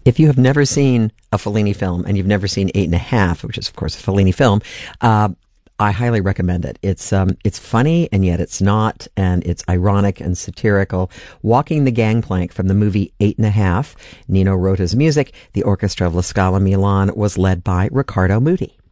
If you have never seen a Fellini film, and you've never seen 8½, which is, of course, a Fellini film, I highly recommend it. It's funny, and yet it's not, and it's ironic and satirical. Walking the Gangplank from the movie 8½. Nino Rota's music. The orchestra of La Scala Milan was led by Riccardo Muti.